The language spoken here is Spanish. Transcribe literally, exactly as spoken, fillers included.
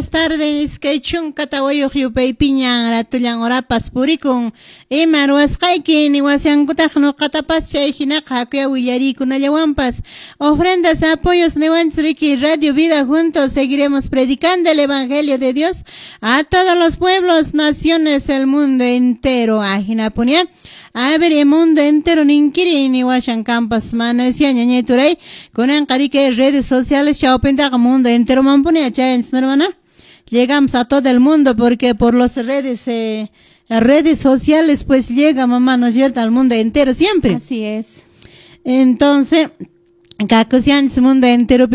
buenas tardes. Kay chunka tawayo yupay piñan ratullan orapas purikun. Ima ruwasqayki niwasyankutaq nuqatapas chay hinaqa hakuya willarikunallawanpas. Ofrendas, apoyos niwanchiriki Radio Vida juntos seguiremos predicando el Evangelio de Dios a todos los pueblos, naciones, el mundo entero. Ajinapunia. A ver, el mundo entero ninkiri ni washan campas manasia ñañeturay kunan qarike redes sociales chaupenta mundo entero mampone chayens hermana. Llegamos a todo el mundo porque por las redes eh, redes sociales pues llega mamá, ¿no es cierto?, al mundo entero siempre. Así es. Entonces, cacusian mundo entero